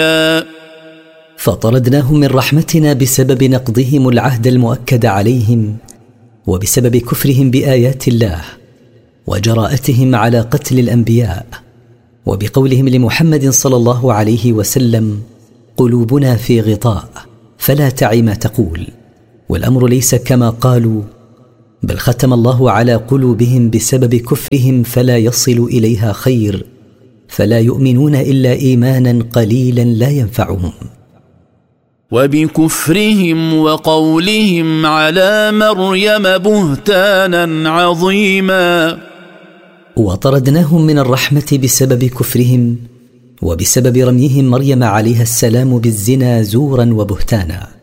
فطردناهم من رحمتنا بسبب نقضهم العهد المؤكد عليهم، وبسبب كفرهم بآيات الله، وجراءتهم على قتل الأنبياء، وبقولهم لمحمد صلى الله عليه وسلم: قلوبنا في غطاء فلا تعي ما تقول. والأمر ليس كما قالوا، بل ختم الله على قلوبهم بسبب كفرهم فلا يصل إليها خير، فلا يؤمنون إلا إيمانا قليلا لا ينفعهم. وبكفرهم وقولهم على مريم بهتانا عظيما. وطردناهم من الرحمة بسبب كفرهم، وبسبب رميهم مريم عليها السلام بالزنا زورا وبهتانا.